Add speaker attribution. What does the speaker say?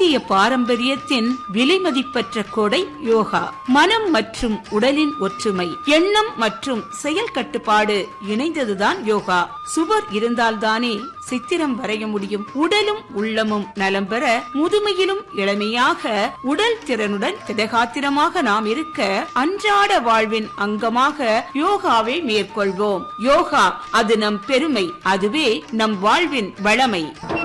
Speaker 1: இந்திய பாரம்பரியத்தின் விலைமதிப்பற்ற கொடை யோகா. மனம் மற்றும் உடலின் ஒற்றுமை, எண்ணம் மற்றும் செயல் கட்டுப்பாடு இணைந்ததுதான் யோகா. சுவர் இருந்தால்தானே சித்திரம் வரைய முடியும். உடலும் உள்ளமும் நலம் பெற, முதுமையிலும் இளமையாக, உடல் திறனுடன் திடகாத்திரமாக நாம் இருக்க அன்றாட வாழ்வின் அங்கமாக யோகாவை மேற்கொள்வோம். யோகா அது நம் பெருமை, அதுவே நம் வாழ்வின் வளமை.